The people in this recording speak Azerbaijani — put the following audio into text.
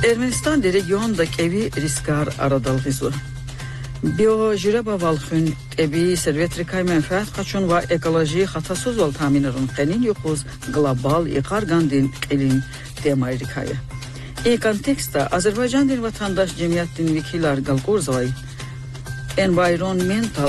Ermənistan regionda evi riskar aradalğızı. Biojireba valxın evi servetrikay mənfəət qaçun və ekoloji xatasız ol taminarın qenin yoxuz global iqargandin qelin demarikayı. Kontekstda Azərbaycan dil vatandaş cemiyyətin vekillər qalqorzavay environmental